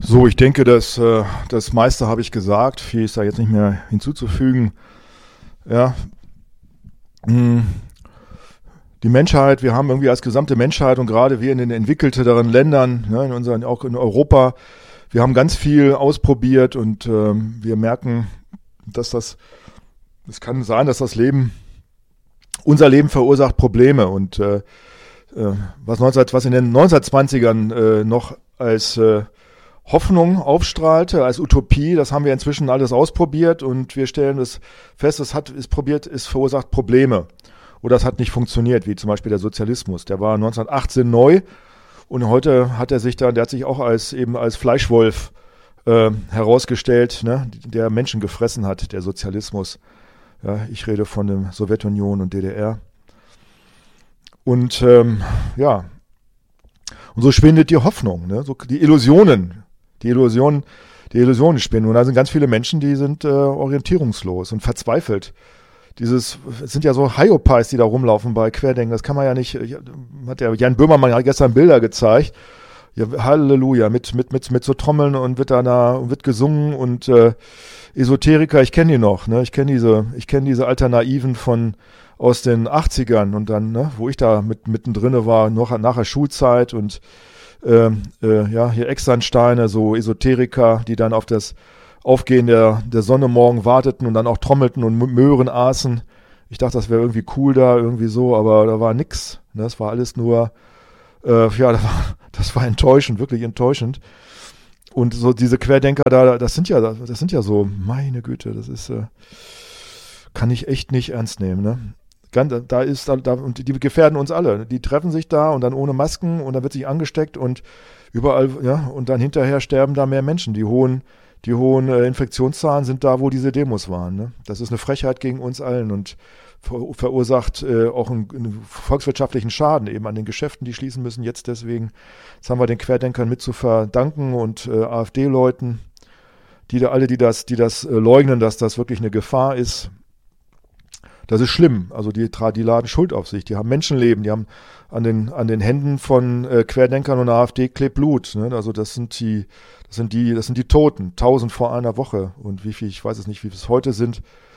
So, ich denke, dass das meiste habe ich gesagt. Viel ist da jetzt nicht mehr hinzuzufügen. Ja, mh, die Menschheit, wir haben irgendwie als gesamte Menschheit und gerade wir in den entwickelteren Ländern, ne, auch in Europa, wir haben ganz viel ausprobiert und wir merken, dass es kann sein, dass unser Leben verursacht Probleme und was in den 1920ern noch als Hoffnung aufstrahlte, als Utopie, das haben wir inzwischen alles ausprobiert und wir stellen es fest, es verursacht Probleme. Oder es hat nicht funktioniert, wie zum Beispiel der Sozialismus. Der war 1918 neu und heute der hat sich auch als Fleischwolf herausgestellt, ne, der Menschen gefressen hat, der Sozialismus. Ja, ich rede von der Sowjetunion und DDR. Und ja, und so schwindet die Hoffnung, ne, so die Illusionen spinnen. Und da sind ganz viele Menschen, die sind orientierungslos und verzweifelt. Es sind ja so Hyopies, die da rumlaufen bei Querdenken. Das kann man ja nicht. Hat der Jan Böhmermann gestern Bilder gezeigt. Ja, Halleluja, mit so Trommeln und wird gesungen und Esoteriker, ich kenne die noch, ne? Ich kenne diese Alternativen aus den 80ern und dann, ne, wo ich da mittendrin war, noch nach der Schulzeit und ja, hier Externsteine, so Esoteriker, die dann auf das Aufgehen der Sonne morgen warteten und dann auch trommelten und Möhren aßen. Ich dachte, das wäre irgendwie cool da, irgendwie so, aber da war nix. Ne? Das war alles nur, ja, das war enttäuschend, wirklich enttäuschend. Und so diese Querdenker da, das sind ja so, meine Güte, kann ich echt nicht ernst nehmen, ne? Und die gefährden uns alle. Die treffen sich da und dann ohne Masken und dann wird sich angesteckt und überall, ja, und dann hinterher sterben da mehr Menschen. Die hohen Infektionszahlen sind da, wo diese Demos waren. Ne? Das ist eine Frechheit gegen uns allen und verursacht auch einen volkswirtschaftlichen Schaden eben an den Geschäften, die schließen müssen jetzt deswegen. Das haben wir den Querdenkern mit zu verdanken und AfD-Leuten, die das leugnen, dass das wirklich eine Gefahr ist. Das ist schlimm. Also die laden Schuld auf sich. Die haben Menschenleben. Die haben an den Händen von Querdenkern und AfD klebt Blut. Ne? Also das sind die Toten. 1000 vor einer Woche. Und wie viel, ich weiß es nicht, wie es heute sind.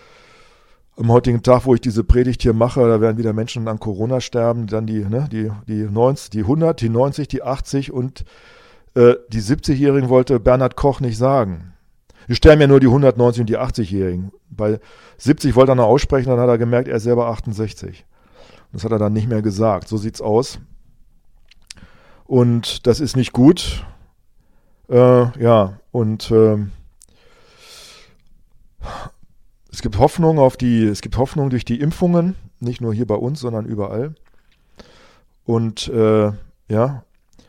Am heutigen Tag, wo ich diese Predigt hier mache, da werden wieder Menschen an Corona sterben. Dann die 90, die 100, die 90, die 80 und die 70-Jährigen wollte Bernhard Koch nicht sagen. Wir sterben ja nur die 190 und die 80-Jährigen. Bei 70 wollte er noch aussprechen, dann hat er gemerkt, er ist selber 68. Das hat er dann nicht mehr gesagt. So sieht's aus. Und das ist nicht gut. Ja, und es gibt Hoffnung durch die Impfungen, nicht nur hier bei uns, sondern überall. Und ja.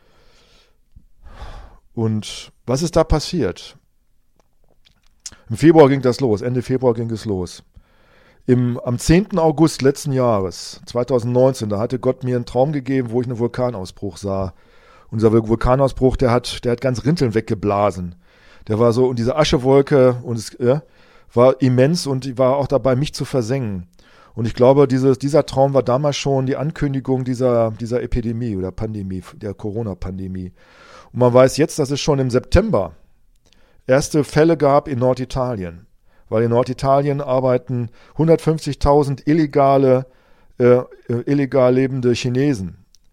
Und was ist da passiert? Im Februar ging das los, Ende Februar ging es los. Am 10. August letzten Jahres, 2019, da hatte Gott mir einen Traum gegeben, wo ich einen Vulkanausbruch sah. Und dieser Vulkanausbruch, der hat ganz Rinteln weggeblasen. Der war so, und diese Aschewolke, und es war immens und die war auch dabei, mich zu versengen. Und ich glaube, dieser Traum war damals schon die Ankündigung dieser Epidemie oder Pandemie, der Corona-Pandemie. Und man weiß jetzt, dass es schon im September erste Fälle gab in Norditalien, weil in Norditalien arbeiten 150.000 illegal lebende Chinesen.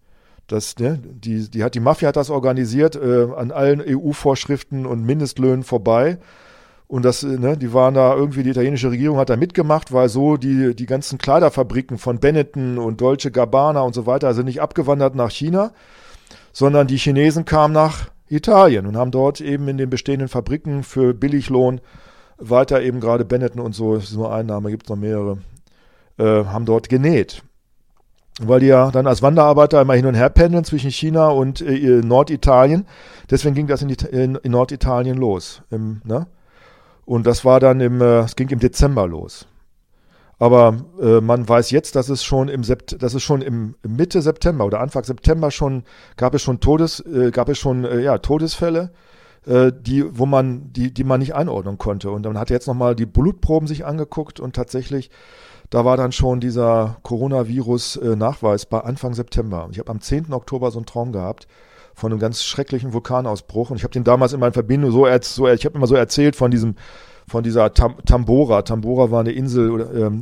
Die Mafia hat das organisiert, an allen EU-Vorschriften und Mindestlöhnen vorbei. Und die waren da irgendwie, die italienische Regierung hat da mitgemacht, weil so die ganzen Kleiderfabriken von Benetton und Dolce Gabbana und so weiter sind nicht abgewandert nach China, sondern die Chinesen kamen nach Italien und haben dort eben in den bestehenden Fabriken für Billiglohn weiter eben gerade Benetton und so, das ist nur ein Name, gibt es noch mehrere, haben dort genäht. Weil die ja dann als Wanderarbeiter immer hin und her pendeln zwischen China und Norditalien. Deswegen ging das in Norditalien los. Ne? Und das war dann es ging im Dezember los. Aber man weiß jetzt, dass es schon im Mitte September oder Anfang September gab es schon Todesfälle, die man nicht einordnen konnte. Und man hat jetzt nochmal die Blutproben sich angeguckt und tatsächlich, da war dann schon dieser Coronavirus-Nachweis bei Anfang September. Ich habe am 10. Oktober so einen Traum gehabt von einem ganz schrecklichen Vulkanausbruch. Und ich habe den damals in meinen Verbindungen ich habe immer so erzählt von dieser Tambora. Tambora war eine Insel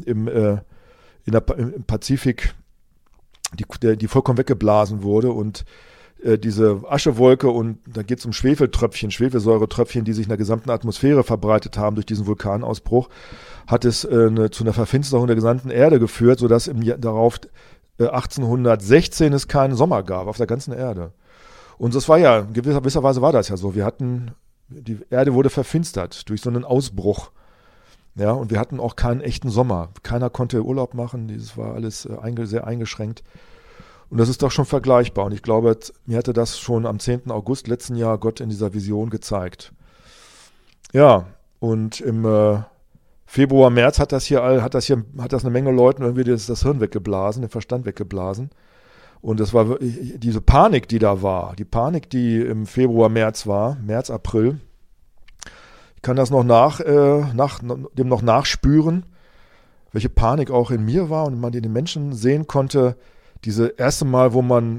im Pazifik, die vollkommen weggeblasen wurde, und diese Aschewolke, und da geht es um Schwefelsäuretröpfchen, die sich in der gesamten Atmosphäre verbreitet haben durch diesen Vulkanausbruch, hat es zu einer Verfinsterung der gesamten Erde geführt, sodass im Jahr darauf 1816 es keinen Sommer gab auf der ganzen Erde. Und das war ja, in gewisser Weise war das ja so. Die Erde wurde verfinstert durch so einen Ausbruch. Ja, und wir hatten auch keinen echten Sommer. Keiner konnte Urlaub machen. Dieses war alles sehr eingeschränkt. Und das ist doch schon vergleichbar. Und ich glaube, mir hatte das schon am 10. August letzten Jahr Gott in dieser Vision gezeigt. Ja, und im Februar, März hat das eine Menge Leuten irgendwie das Hirn weggeblasen, den Verstand weggeblasen. Und das war wirklich diese Panik, die da war. Die Panik, die im Februar, März war, März, April. Ich kann das noch nachspüren, welche Panik auch in mir war und man den Menschen sehen konnte. Diese erste Mal, wo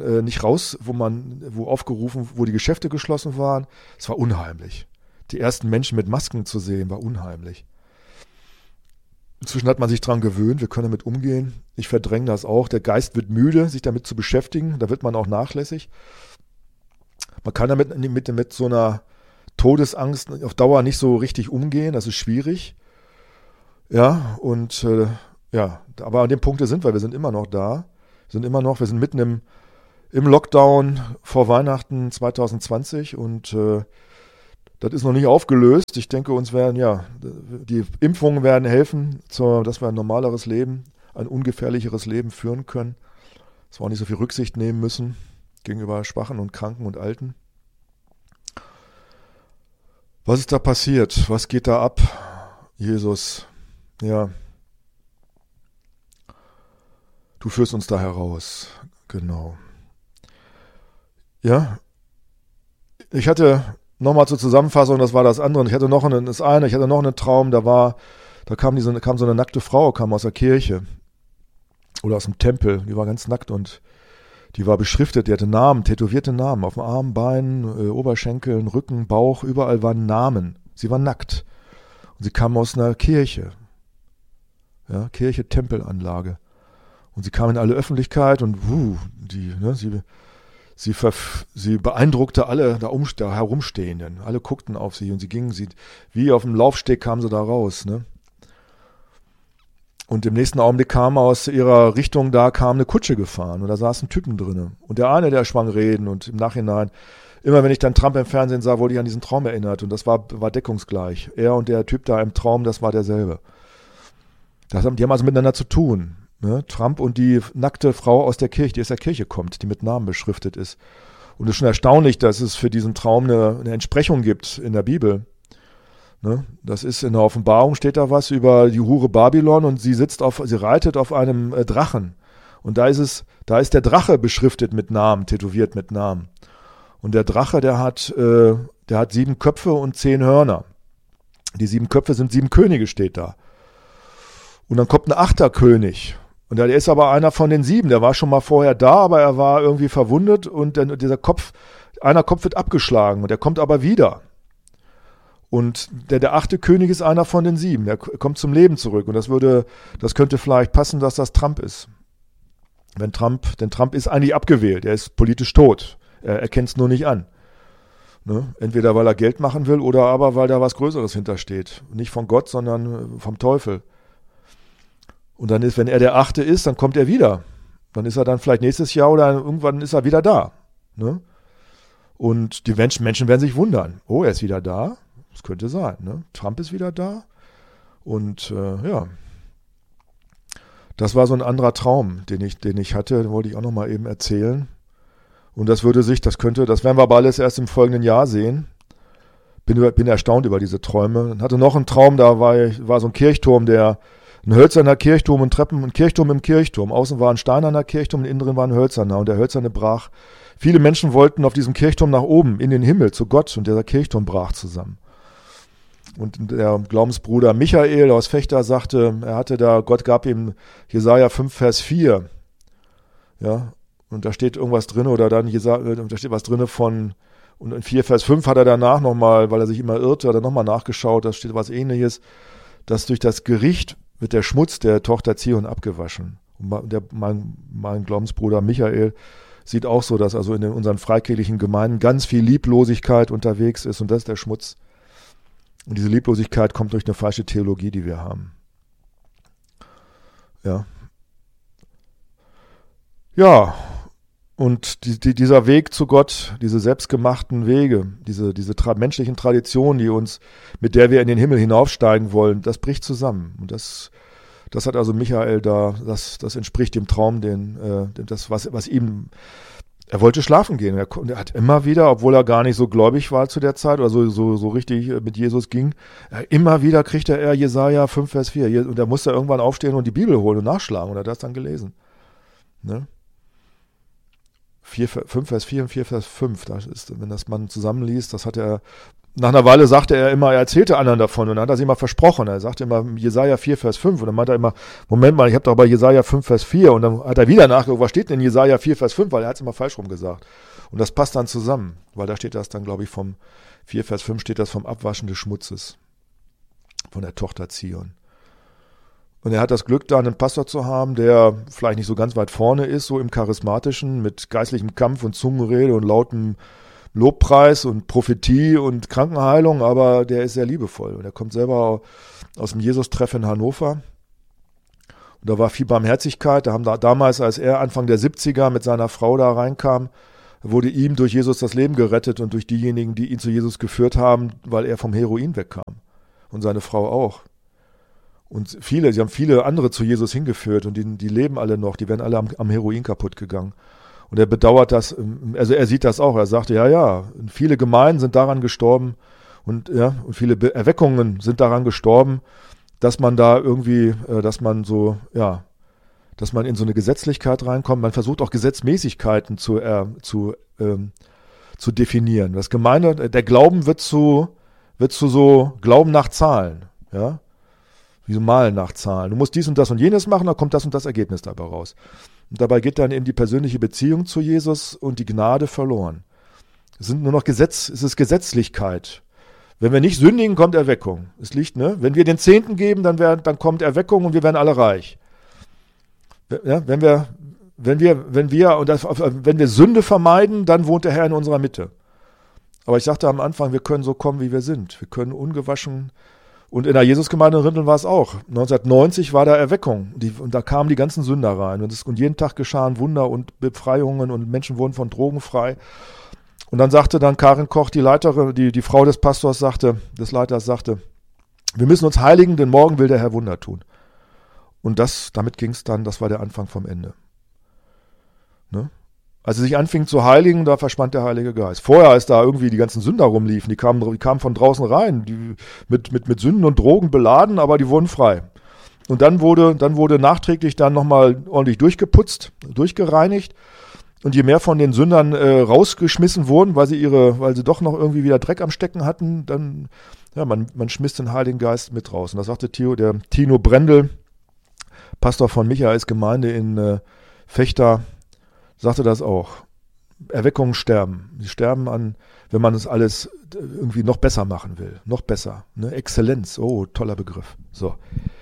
die Geschäfte geschlossen waren, es war unheimlich. Die ersten Menschen mit Masken zu sehen, war unheimlich. Inzwischen hat man sich daran gewöhnt, wir können damit umgehen. Ich verdränge das auch. Der Geist wird müde, sich damit zu beschäftigen. Da wird man auch nachlässig. Man kann damit mit so einer Todesangst auf Dauer nicht so richtig umgehen. Das ist schwierig. Ja, und aber an dem Punkt sind wir. Wir sind immer noch da. Wir sind mitten im Lockdown vor Weihnachten 2020 und das ist noch nicht aufgelöst. Ich denke, die Impfungen werden helfen, dass wir ein normaleres Leben, ein ungefährlicheres Leben führen können. Dass wir auch nicht so viel Rücksicht nehmen müssen gegenüber Schwachen und Kranken und Alten. Was ist da passiert? Was geht da ab? Jesus, ja. Du führst uns da heraus. Genau. Ja. Ich hatte nochmal zur Zusammenfassung, das war das andere. Und ich hatte noch einen Traum, da kam so eine nackte Frau, kam aus der Kirche oder aus dem Tempel, die war ganz nackt und die war beschriftet, die hatte Namen, tätowierte Namen auf dem Arm, Beinen, Oberschenkeln, Rücken, Bauch, überall waren Namen. Sie war nackt und sie kam aus einer Kirche, ja, Kirche, Tempelanlage, und sie kam in alle Öffentlichkeit und sie beeindruckte alle da Herumstehenden. Alle guckten auf sie und wie auf dem Laufsteg kam sie da raus. Ne? Und im nächsten Augenblick kam aus ihrer Richtung, da kam eine Kutsche gefahren und da saßen Typen drin. Und der eine, der schwang Reden, und im Nachhinein, immer wenn ich dann Trump im Fernsehen sah, wurde ich an diesen Traum erinnert, und das war deckungsgleich. Er und der Typ da im Traum, das war derselbe. Die haben also miteinander zu tun. Ne? Trump und die nackte Frau aus der Kirche, die aus der Kirche kommt, die mit Namen beschriftet ist. Und es ist schon erstaunlich, dass es für diesen Traum eine Entsprechung gibt in der Bibel. Ne? Das ist in der Offenbarung, steht da was über die Hure Babylon, und sie reitet auf einem Drachen. Und da ist der Drache beschriftet mit Namen, tätowiert mit Namen. Und der Drache, der hat 7 Köpfe und 10 Hörner. Die 7 Köpfe sind 7 Könige, steht da. Und dann kommt ein 8. König. Und der ist aber einer von den 7, der war schon mal vorher da, aber er war irgendwie verwundet, und dann einer Kopf wird abgeschlagen, und der kommt aber wieder. Und der 8. König ist einer von den 7, der kommt zum Leben zurück, und das könnte vielleicht passen, dass das Trump ist. Denn Trump ist eigentlich abgewählt, er ist politisch tot, er erkennt es nur nicht an. Ne? Entweder weil er Geld machen will oder aber weil da was Größeres hintersteht. Nicht von Gott, sondern vom Teufel. Und dann wenn er der 8. ist, dann kommt er wieder. Dann ist er dann vielleicht nächstes Jahr oder irgendwann ist er wieder da. Ne? Und die Menschen werden sich wundern. Oh, er ist wieder da? Das könnte sein. Ne? Trump ist wieder da. Und das war so ein anderer Traum, den ich hatte. Den wollte ich auch noch mal eben erzählen. Und das werden wir aber alles erst im folgenden Jahr sehen. Bin erstaunt über diese Träume. Ich hatte noch einen Traum, da war so ein Kirchturm, ein hölzerner Kirchturm und ein Kirchturm im Kirchturm. Außen war ein steinerner Kirchturm, im Inneren war ein hölzerner, und der hölzerne brach. Viele Menschen wollten auf diesem Kirchturm nach oben, in den Himmel, zu Gott, und dieser Kirchturm brach zusammen. Und der Glaubensbruder Michael aus Vechta sagte, Gott gab ihm Jesaja 5, Vers 4. Ja, Und da steht irgendwas drin oder dann da steht was drin und in 4 Vers 5 hat er danach nochmal, weil er sich immer irrte, hat er nochmal nachgeschaut, da steht was Ähnliches, dass durch das Gericht wird der Schmutz der Tochter Zion abgewaschen. Und mein Glaubensbruder Michael sieht auch so, dass also in unseren freikirchlichen Gemeinden ganz viel Lieblosigkeit unterwegs ist und das ist der Schmutz. Und diese Lieblosigkeit kommt durch eine falsche Theologie, die wir haben. Ja. Ja, und dieser Weg zu Gott, diese selbstgemachten Wege, diese menschlichen Traditionen, mit der wir in den Himmel hinaufsteigen wollen, das bricht zusammen. Und das hat also Michael da, das entspricht dem Traum, was ihm, er wollte schlafen gehen. Er hat immer wieder, obwohl er gar nicht so gläubig war zu der Zeit oder so richtig mit Jesus ging, immer wieder kriegte er Jesaja 5, Vers 4. Und er musste irgendwann aufstehen und die Bibel holen und nachschlagen und er hat das dann gelesen. Ne? 5 Vers 4 und 4 Vers 5, das ist, wenn das man zusammenliest, das hat er, nach einer Weile sagte er immer, er erzählte anderen davon und dann hat er sich immer versprochen, er sagte immer Jesaja 4 Vers 5 und dann meinte er immer, Moment mal, ich habe doch bei Jesaja 5 Vers 4 und dann hat er wieder nachgeguckt, was steht denn in Jesaja 4 Vers 5, weil er hat es immer falsch rum gesagt und das passt dann zusammen, weil da steht das dann, glaube ich, vom 4 Vers 5 steht das vom Abwaschen des Schmutzes von der Tochter Zion. Und er hat das Glück, da einen Pastor zu haben, der vielleicht nicht so ganz weit vorne ist, so im Charismatischen, mit geistlichem Kampf und Zungenrede und lautem Lobpreis und Prophetie und Krankenheilung, aber der ist sehr liebevoll. Und er kommt selber aus dem Jesus-Treff in Hannover. Und da war viel Barmherzigkeit. Da haben damals, als er Anfang der 70er mit seiner Frau da reinkam, wurde ihm durch Jesus das Leben gerettet und durch diejenigen, die ihn zu Jesus geführt haben, weil er vom Heroin wegkam. Und seine Frau auch. Und sie haben viele andere zu Jesus hingeführt und die leben alle noch, die werden alle am Heroin kaputt gegangen. Und er bedauert das, also er sieht das auch, er sagte, ja, viele Gemeinden sind daran gestorben und viele Erweckungen sind daran gestorben, dass man da irgendwie, dass man in so eine Gesetzlichkeit reinkommt. Man versucht auch Gesetzmäßigkeiten zu definieren. Der Glauben wird zu so Glauben nach Zahlen, ja. Wie so Malen nach Zahlen. Du musst dies und das und jenes machen, dann kommt das und das Ergebnis dabei raus. Und dabei geht dann eben die persönliche Beziehung zu Jesus und die Gnade verloren. Es ist Gesetzlichkeit. Wenn wir nicht sündigen, kommt Erweckung. Es liegt, ne? Wenn wir den Zehnten geben, dann kommt Erweckung und wir werden alle reich. Ja, wenn wir Sünde vermeiden, dann wohnt der Herr in unserer Mitte. Aber ich sagte am Anfang, wir können so kommen, wie wir sind. Wir können ungewaschen. Und in der Jesusgemeinde in Rinteln war es auch. 1990 war da Erweckung. Und da kamen die ganzen Sünder rein. Und jeden Tag geschahen Wunder und Befreiungen und Menschen wurden von Drogen frei. Und dann sagte Karin Koch, die Leiterin, die Frau des Leiters sagte, wir müssen uns heiligen, denn morgen will der Herr Wunder tun. Und damit ging es dann, das war der Anfang vom Ende. Ne? Als sie sich anfingen zu heiligen, da verschwand der Heilige Geist. Vorher, als da irgendwie die ganzen Sünder rumliefen, die kamen von draußen rein, die mit Sünden und Drogen beladen, aber die wurden frei. Und dann wurde nachträglich dann nochmal ordentlich durchgeputzt, durchgereinigt. Und je mehr von den Sündern rausgeschmissen wurden, weil sie doch noch irgendwie wieder Dreck am Stecken hatten, dann, ja, man schmiss den Heiligen Geist mit raus. Und das sagte der Tino Brendel, Pastor von Michaels Gemeinde in Vechta, sagte das auch. Erweckungen sterben. Sie sterben an, wenn man es alles irgendwie noch besser machen will. Noch besser. Ne? Exzellenz. Oh, toller Begriff. So.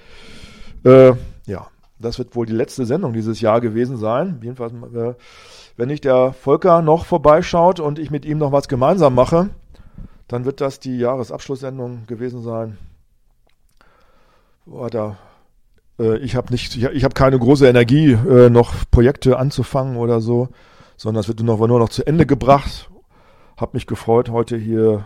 Ja, das wird wohl die letzte Sendung dieses Jahr gewesen sein. Jedenfalls, wenn nicht der Volker noch vorbeischaut und ich mit ihm noch was gemeinsam mache, dann wird das die Jahresabschlusssendung gewesen sein. Ich habe keine große Energie, noch Projekte anzufangen oder so, sondern es wird nur noch zu Ende gebracht. Habe mich gefreut, heute hier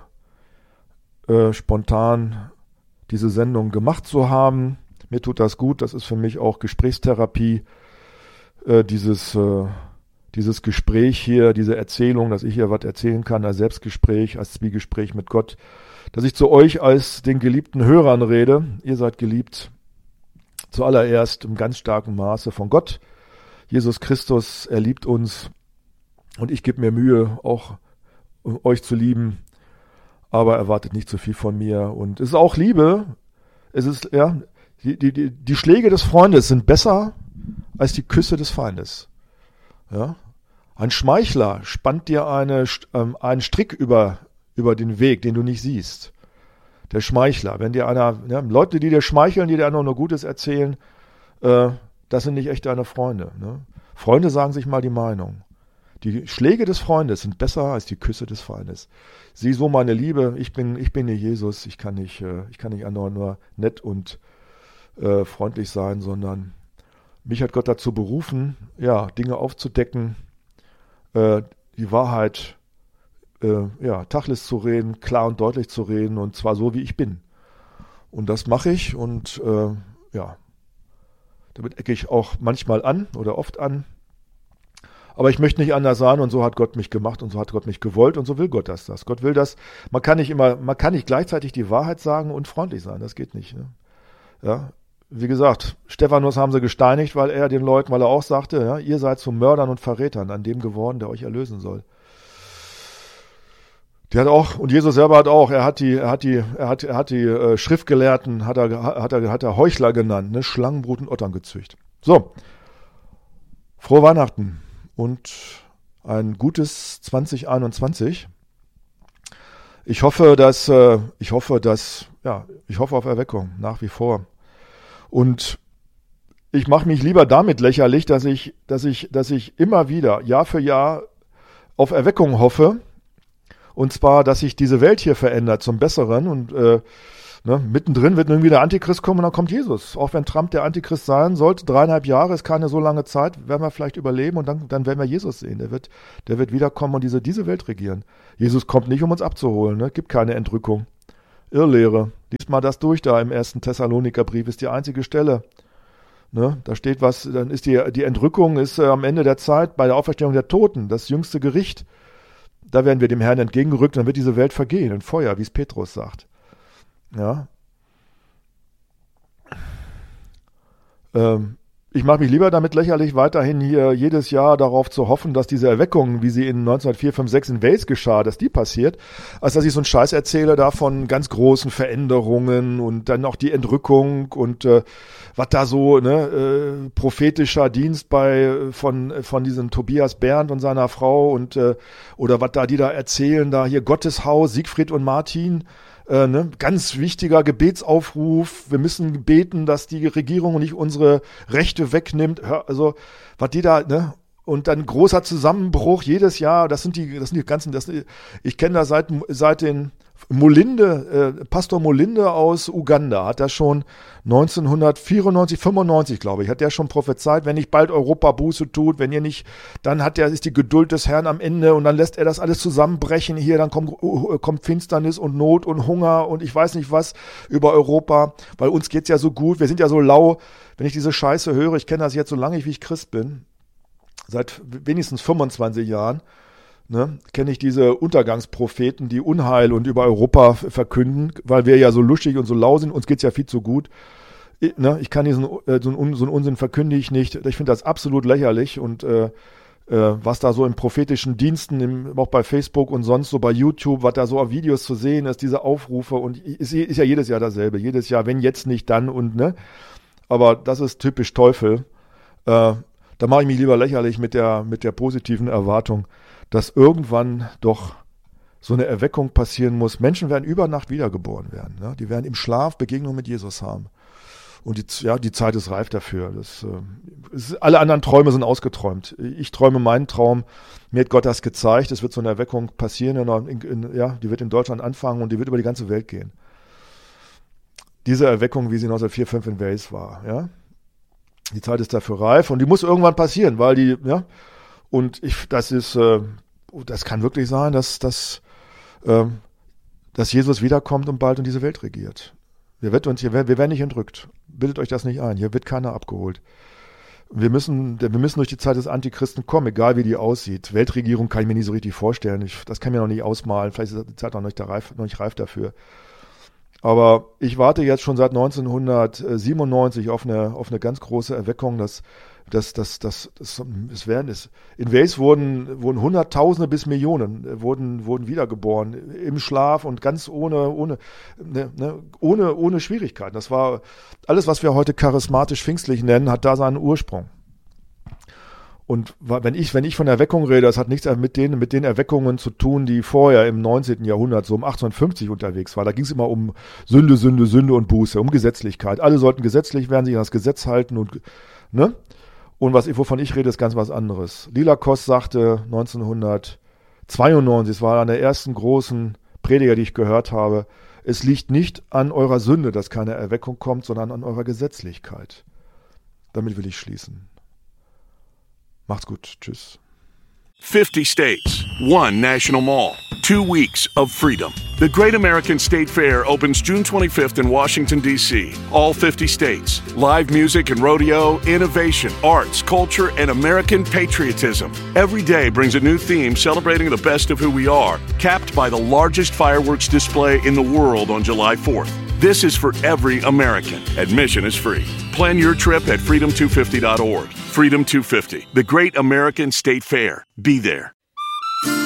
spontan diese Sendung gemacht zu haben. Mir tut das gut, das ist für mich auch Gesprächstherapie, dieses Gespräch hier, diese Erzählung, dass ich hier was erzählen kann als Selbstgespräch, als Zwiegespräch mit Gott, dass ich zu euch als den geliebten Hörern rede. Ihr seid geliebt. Zuallererst im ganz starken Maße von Gott. Jesus Christus, er liebt uns und ich gebe mir Mühe, auch euch zu lieben, aber erwartet nicht zu viel von mir. Und es ist auch Liebe. Es ist, ja, die Schläge des Freundes sind besser als die Küsse des Feindes. Ja? Ein Schmeichler spannt dir einen Strick über den Weg, den du nicht siehst. Der Schmeichler, wenn dir Leute, die dir schmeicheln, die dir nur Gutes erzählen, das sind nicht echt deine Freunde. Ne? Freunde sagen sich mal die Meinung. Die Schläge des Freundes sind besser als die Küsse des Feindes. Sieh so meine Liebe, ich bin nicht Jesus, ich kann nicht nur nett und freundlich sein, sondern mich hat Gott dazu berufen, ja, Dinge aufzudecken, die Wahrheit Tacheles zu reden, klar und deutlich zu reden und zwar so, wie ich bin. Und das mache ich und damit ecke ich auch manchmal an oder oft an. Aber ich möchte nicht anders sein und so hat Gott mich gemacht und so hat Gott mich gewollt und so will Gott das. Gott will das. Man kann nicht gleichzeitig die Wahrheit sagen und freundlich sein. Das geht nicht. Ne? Ja. Wie gesagt, Stephanus haben sie gesteinigt, weil er auch sagte, ja, ihr seid zu Mördern und Verrätern an dem geworden, der euch erlösen soll. Der hat auch, und Jesus selber hat auch, er hat die Schriftgelehrten, hat er Heuchler genannt, ne, Schlangenbrut und Otterngezücht. So. Frohe Weihnachten und ein gutes 2021. Ich hoffe auf Erweckung, nach wie vor. Und ich mache mich lieber damit lächerlich, dass ich immer wieder, Jahr für Jahr, auf Erweckung hoffe. Und zwar, dass sich diese Welt hier verändert zum Besseren. Und mittendrin wird irgendwie der Antichrist kommen und dann kommt Jesus. Auch wenn Trump der Antichrist sein sollte, 3,5 Jahre ist keine so lange Zeit, werden wir vielleicht überleben und dann werden wir Jesus sehen. Der wird wiederkommen und diese Welt regieren. Jesus kommt nicht, um uns abzuholen. Ne? Gibt keine Entrückung. Irrlehre. Lies mal das durch da im 1. Thessalonikerbrief, ist die einzige Stelle. Ne? Da steht was, dann ist die Entrückung ist am Ende der Zeit bei der Auferstehung der Toten, das jüngste Gericht. Da werden wir dem Herrn entgegengerückt, dann wird diese Welt vergehen in Feuer, wie es Petrus sagt. Ja. Ich mache mich lieber damit lächerlich, weiterhin hier jedes Jahr darauf zu hoffen, dass diese Erweckung, wie sie in 1904, 5, 6 in Wales geschah, dass die passiert, als dass ich so einen Scheiß erzähle da von ganz großen Veränderungen und dann auch die Entrückung und was da so prophetischer Dienst von diesem Tobias Bernd und seiner Frau und oder was da die da erzählen, da hier Gotteshaus, Siegfried und Martin. Ganz wichtiger Gebetsaufruf. Wir müssen beten, dass die Regierung nicht unsere Rechte wegnimmt. Also, was die da, ne? Und dann großer Zusammenbruch jedes Jahr. Das sind die ganzen, ich kenne das seit den Pastor Molinde aus Uganda hat das schon 1994, 95, glaube ich, hat der schon prophezeit, wenn nicht bald Europa Buße tut, wenn ihr nicht, dann ist die Geduld des Herrn am Ende und dann lässt er das alles zusammenbrechen hier, dann kommt Finsternis und Not und Hunger und ich weiß nicht was über Europa, weil uns geht's ja so gut, wir sind ja so lau, wenn ich diese Scheiße höre, ich kenne das jetzt so lange, wie ich Christ bin, seit wenigstens 25 Jahren, kenne ich diese Untergangspropheten, die Unheil und über Europa verkünden, weil wir ja so lustig und so lau sind, uns geht's ja viel zu gut. Ich kann so einen Unsinn verkündige ich nicht. Ich finde das absolut lächerlich und was da so in prophetischen Diensten, auch bei Facebook und sonst so bei YouTube, was da so auf Videos zu sehen ist, diese Aufrufe und ist ja jedes Jahr dasselbe. Jedes Jahr, wenn jetzt nicht, dann und Aber das ist typisch Teufel. Da mache ich mich lieber lächerlich mit der positiven Erwartung, dass irgendwann doch so eine Erweckung passieren muss. Menschen werden über Nacht wiedergeboren werden. Ne? Die werden im Schlaf Begegnung mit Jesus haben. Und die Zeit ist reif dafür. Alle anderen Träume sind ausgeträumt. Ich träume meinen Traum. Mir hat Gott das gezeigt. Es wird so eine Erweckung passieren. Die wird in Deutschland anfangen und die wird über die ganze Welt gehen. Diese Erweckung, wie sie 1904, 5 in Wales war. Ja? Die Zeit ist dafür reif und die muss irgendwann passieren, weil das kann wirklich sein, dass Jesus wiederkommt und bald in diese Welt regiert. Wir werden nicht entrückt. Bildet euch das nicht ein. Hier wird keiner abgeholt. Wir müssen durch die Zeit des Antichristen kommen, egal wie die aussieht. Weltregierung kann ich mir nicht so richtig vorstellen. Das kann ich mir noch nicht ausmalen. Vielleicht ist die Zeit noch nicht reif dafür. Aber ich warte jetzt schon seit 1997 auf eine ganz große Erweckung, in Wales wurden Hunderttausende bis Millionen wurden wiedergeboren im Schlaf und ganz ohne Schwierigkeiten. Das war alles, was wir heute charismatisch pfingstlich nennen, hat da seinen Ursprung. Und wenn ich von Erweckung rede, das hat nichts mit den Erweckungen zu tun, die vorher im 19. Jahrhundert, so um 1850 unterwegs war. Da ging es immer um Sünde, Sünde, Sünde und Buße, um Gesetzlichkeit. Alle sollten gesetzlich werden, sich an das Gesetz halten und, ne? Und wovon ich rede, ist ganz was anderes. Lila Koss sagte 1992, es war einer der ersten großen Prediger, die ich gehört habe, es liegt nicht an eurer Sünde, dass keine Erweckung kommt, sondern an eurer Gesetzlichkeit. Damit will ich schließen. Macht's gut. Tschüss. 50 states, 1 national mall, 2 weeks of freedom. The Great American State Fair opens June 25th in Washington, D.C. All 50 states. Live music and rodeo, innovation, arts, culture, and American patriotism. Every day brings a new theme celebrating the best of who we are, capped by the largest fireworks display in the world on July 4th. This is for every American. Admission is free. Plan your trip at freedom250.org. Freedom 250, the Great American State Fair. Be there.